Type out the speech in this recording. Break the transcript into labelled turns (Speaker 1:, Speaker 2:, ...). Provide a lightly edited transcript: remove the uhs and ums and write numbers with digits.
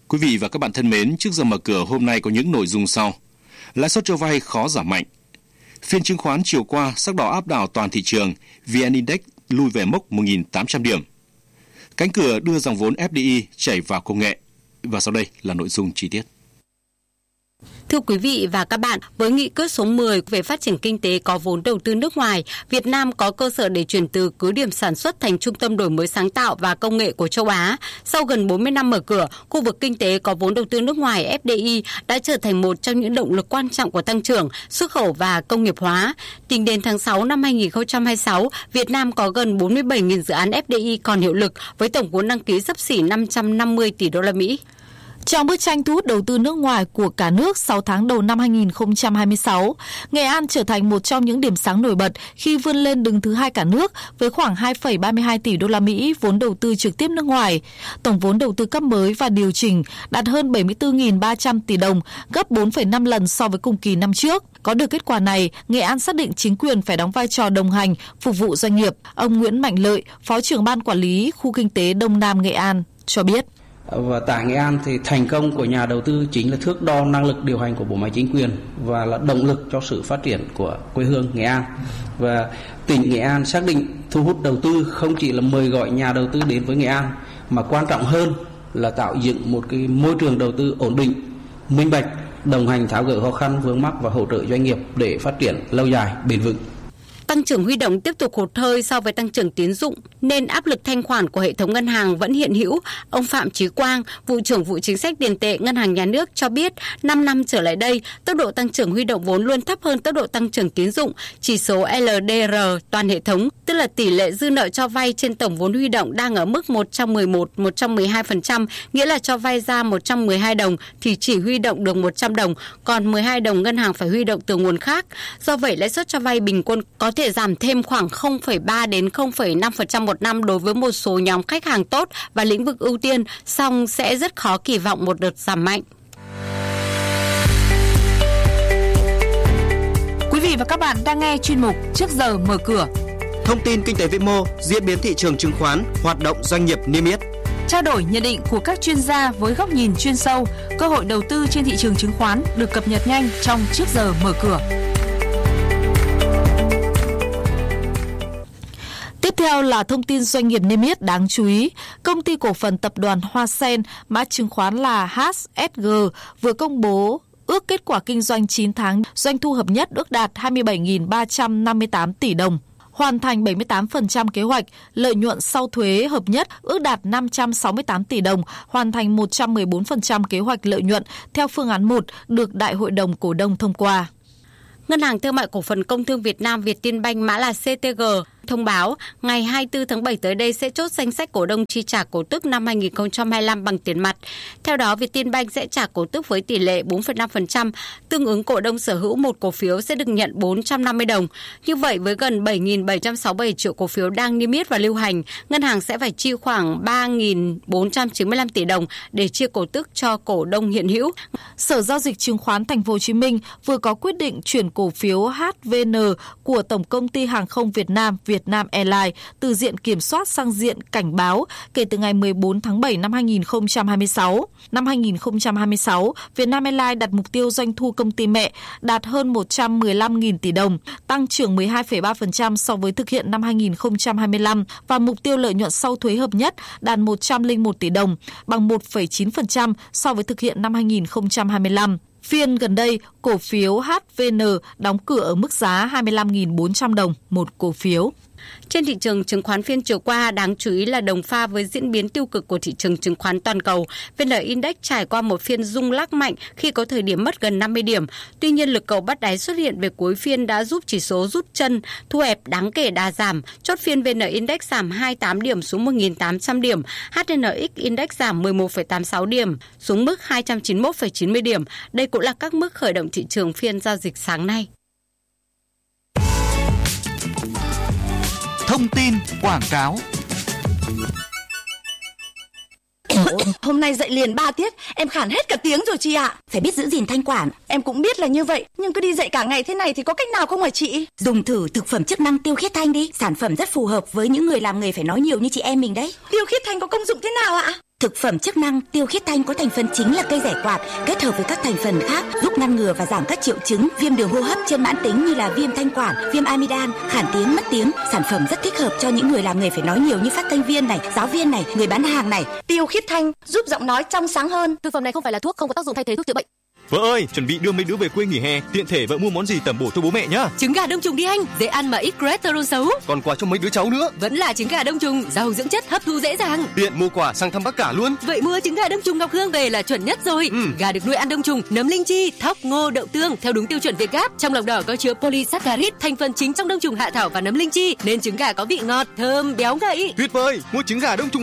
Speaker 1: Quý vị và các bạn thân mến, trước giờ mở cửa hôm nay có những nội dung sau. Lãi suất cho vay khó giảm mạnh. Phiên chứng khoán chiều qua sắc đỏ áp đảo toàn thị trường, VN Index lui về mốc 1.800 điểm. Cánh cửa đưa dòng vốn FDI chảy vào công nghệ. Và sau đây là nội dung chi tiết.
Speaker 2: Thưa quý vị và các bạn, với nghị quyết số 10 về phát triển kinh tế có vốn đầu tư nước ngoài, Việt Nam có cơ sở để chuyển từ cứ điểm sản xuất thành trung tâm đổi mới sáng tạo và công nghệ của châu Á. Sau gần 40 năm mở cửa, khu vực kinh tế có vốn đầu tư nước ngoài FDI đã trở thành một trong những động lực quan trọng của tăng trưởng, xuất khẩu và công nghiệp hóa. Tính đến tháng 6 năm 2026, Việt Nam có gần 47.000 dự án FDI còn hiệu lực với tổng vốn đăng ký xấp xỉ 550 tỷ đô la Mỹ.
Speaker 3: Trong bức tranh thu hút đầu tư nước ngoài của cả nước 6 tháng đầu năm 2026, Nghệ An trở thành một trong những điểm sáng nổi bật khi vươn lên đứng thứ 2 cả nước với khoảng 2,32 tỷ đô la Mỹ vốn đầu tư trực tiếp nước ngoài. Tổng vốn đầu tư cấp mới và điều chỉnh đạt hơn 74.300 tỷ đồng, gấp 4,5 lần so với cùng kỳ năm trước. Có được kết quả này, Nghệ An xác định chính quyền phải đóng vai trò đồng hành, phục vụ doanh nghiệp. Ông Nguyễn Mạnh Lợi, Phó trưởng Ban Quản lý Khu Kinh tế Đông Nam Nghệ An cho biết.
Speaker 4: Và tại Nghệ An thì thành công của nhà đầu tư chính là thước đo năng lực điều hành của bộ máy chính quyền và là động lực cho sự phát triển của quê hương Nghệ An. Và tỉnh Nghệ An xác định thu hút đầu tư không chỉ là mời gọi nhà đầu tư đến với Nghệ An, mà quan trọng hơn là tạo dựng một cái môi trường đầu tư ổn định, minh bạch, đồng hành tháo gỡ khó khăn vướng mắc và hỗ trợ doanh nghiệp để phát triển lâu dài, bền vững.
Speaker 2: Tăng trưởng huy động tiếp tục hụt hơi so với tăng trưởng tín dụng, nên áp lực thanh khoản của hệ thống ngân hàng vẫn hiện hữu. Ông Phạm Chí Quang, vụ trưởng vụ chính sách tiền tệ Ngân hàng Nhà nước cho biết, 5 năm trở lại đây, tốc độ tăng trưởng huy động vốn luôn thấp hơn tốc độ tăng trưởng tín dụng. Chỉ số LDR toàn hệ thống, tức là tỷ lệ dư nợ cho vay trên tổng vốn huy động đang ở mức 111-112%, nghĩa là cho vay ra 112 đồng thì chỉ huy động được 100 đồng, còn 12 đồng ngân hàng phải huy động từ nguồn khác. Do vậy, lãi suất cho vay bình quân có thể giảm thêm khoảng 0,3 đến 0,5% một năm đối với một số nhóm khách hàng tốt và lĩnh vực ưu tiên, song sẽ rất khó kỳ vọng một đợt giảm mạnh.
Speaker 3: Quý vị và các bạn đang nghe chuyên mục Trước giờ mở cửa.
Speaker 5: Thông tin kinh tế vĩ mô, diễn biến thị trường chứng khoán, hoạt động doanh nghiệp niêm yết.
Speaker 3: Trao đổi nhận định của các chuyên gia với góc nhìn chuyên sâu, cơ hội đầu tư trên thị trường chứng khoán được cập nhật nhanh trong Trước giờ mở cửa. Tiếp theo là thông tin doanh nghiệp niêm yết đáng chú ý. Công ty cổ phần tập đoàn Hoa Sen, mã chứng khoán là HSG, vừa công bố ước kết quả kinh doanh 9 tháng, doanh thu hợp nhất ước đạt 27.358 tỷ đồng, hoàn thành 78% kế hoạch, lợi nhuận sau thuế hợp nhất ước đạt 568 tỷ đồng, hoàn thành 114% kế hoạch lợi nhuận theo phương án 1 được Đại hội đồng cổ đông thông qua.
Speaker 2: Ngân hàng Thương mại Cổ phần Công thương Việt Nam Vietinbank mã là CTG thông báo ngày 24 tháng 7 tới đây sẽ chốt danh sách cổ đông chi trả cổ tức năm 2025 bằng tiền mặt. Theo đó, Vietinbank sẽ trả cổ tức với tỷ lệ 4,5%, tương ứng cổ đông sở hữu một cổ phiếu sẽ được nhận 450 đồng. Như vậy, với gần 7.767 triệu cổ phiếu đang niêm yết và lưu hành, ngân hàng sẽ phải chi khoảng 3.495 tỷ đồng để chia cổ tức cho cổ đông hiện hữu.
Speaker 3: Sở Giao dịch Chứng khoán Thành phố Hồ Chí Minh vừa có quyết định chuyển cổ phiếu HVN của Tổng công ty Hàng không Việt Nam Vietnam Airlines từ diện kiểm soát sang diện cảnh báo kể từ ngày 14 tháng 7 năm 2026. Năm 2026, Vietnam Airlines đặt mục tiêu doanh thu công ty mẹ đạt hơn 115.000 tỷ đồng, tăng trưởng 12,3% so với thực hiện năm 2025 và mục tiêu lợi nhuận sau thuế hợp nhất đạt 101 tỷ đồng, bằng 1,9% so với thực hiện năm 2025. Phiên gần đây, cổ phiếu HVN đóng cửa ở mức giá 25.400 đồng một cổ phiếu.
Speaker 2: Trên thị trường chứng khoán phiên chiều qua, đáng chú ý là đồng pha với diễn biến tiêu cực của thị trường chứng khoán toàn cầu. VN Index trải qua một phiên rung lắc mạnh khi có thời điểm mất gần 50 điểm. Tuy nhiên, lực cầu bắt đáy xuất hiện về cuối phiên đã giúp chỉ số rút chân, thu hẹp đáng kể đà giảm. Chốt phiên VN Index giảm 28 điểm xuống 1.800 điểm. HNX Index giảm 11,86 điểm xuống mức 291,90 điểm. Đây cũng là các mức khởi động thị trường phiên giao dịch sáng nay.
Speaker 6: Thông tin quảng cáo.
Speaker 7: Hôm nay dậy liền 3 tiết, em khản hết cả tiếng rồi chị ạ.
Speaker 8: Phải biết giữ gìn thanh quản.
Speaker 7: Em cũng biết là như vậy, nhưng cứ đi dậy cả ngày thế này thì có cách nào không hả chị?
Speaker 8: Dùng thử thực phẩm chức năng Tiêu Khiết Thanh đi. Sản phẩm rất phù hợp với những người làm nghề phải nói nhiều như chị em mình đấy.
Speaker 7: Tiêu Khiết Thanh có công dụng thế nào ạ?
Speaker 8: Thực phẩm chức năng tiêu khiết thanh có thành phần chính là cây rẻ quạt, kết hợp với các thành phần khác giúp ngăn ngừa và giảm các triệu chứng viêm đường hô hấp trên mãn tính như là viêm thanh quản, viêm amidan, khản tiếng, mất tiếng. Sản phẩm rất thích hợp cho những người làm nghề phải nói nhiều như phát thanh viên này, giáo viên này, người bán hàng này.
Speaker 7: Tiêu khiết thanh giúp giọng nói trong sáng hơn.
Speaker 6: Thực phẩm này không phải là thuốc, không có tác dụng thay thế thuốc chữa bệnh.
Speaker 9: Vợ ơi, chuẩn bị đưa mấy đứa về quê nghỉ hè, tiện thể vợ mua món gì tẩm bổ cho bố mẹ nhá.
Speaker 6: Trứng gà đông trùng đi anh, dễ ăn mà ít cholesterol xấu.
Speaker 9: Còn quà cho mấy đứa cháu nữa.
Speaker 6: Vẫn là trứng gà đông trùng, giàu dưỡng chất, hấp thu dễ dàng.
Speaker 9: Tiện mua quà sang thăm bác cả luôn.
Speaker 6: Vậy mua trứng gà đông trùng Ngọc Hương về là chuẩn nhất rồi. Gà được nuôi ăn đông trùng, nấm linh chi, thóc, ngô, đậu tương theo đúng tiêu chuẩn Việt Gáp. Trong lòng đỏ có chứa polysaccharide, thành phần chính trong đông trùng hạ thảo và nấm linh chi, nên trứng gà có vị ngọt, thơm, béo ngậy.
Speaker 9: Tuyệt vời, mua trứng gà đông trùng